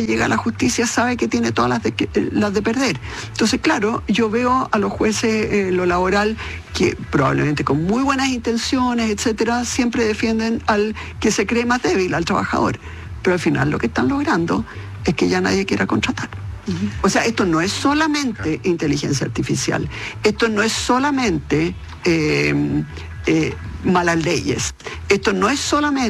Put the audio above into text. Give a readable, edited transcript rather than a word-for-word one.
que llega a la justicia sabe que tiene todas las de perder. Entonces, claro, yo veo a los jueces en lo laboral que probablemente con muy buenas intenciones, etcétera, siempre defienden al que se cree más débil, al trabajador. Pero al final lo que están logrando es que ya nadie quiera contratar. O sea, esto no es solamente inteligencia artificial, esto no es solamente malas leyes, esto no es solamente